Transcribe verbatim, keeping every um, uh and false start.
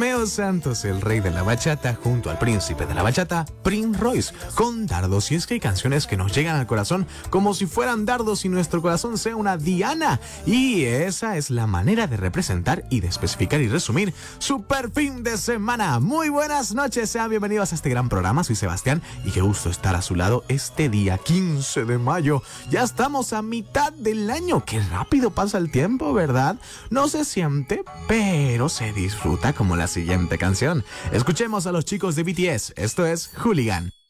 Romeo Santos, el rey de la bachata, junto al príncipe de la bachata, Prince Royce, con dardos. Y es que hay canciones que nos llegan al corazón como si fueran dardos y nuestro corazón sea una diana. Y esa es la manera de representar y de especificar y resumir Super Fin de Semana. Muy buenas noches, sean bienvenidos a este gran programa. Soy Sebastián y qué gusto estar a su lado este día quince de mayo. Ya estamos a mitad del año. Qué rápido pasa el tiempo, ¿verdad? No se siente, pero se disfruta como la siguiente canción. Escuchemos a los chicos de B T S. Esto es Hooligan.